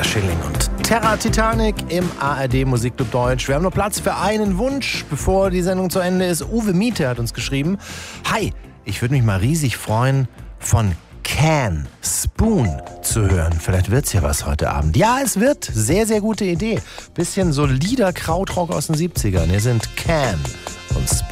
Schilling und Terra Titanic im ARD Musikclub Deutsch. Wir haben noch Platz für einen Wunsch, bevor die Sendung zu Ende ist. Uwe Miete hat uns geschrieben: Hi, ich würde mich mal riesig freuen, von Can Spoon zu hören. Vielleicht wird's ja was heute Abend. Ja, es wird. Sehr, sehr gute Idee. Bisschen solider Krautrock aus den 70ern. Hier sind Can und Spoon.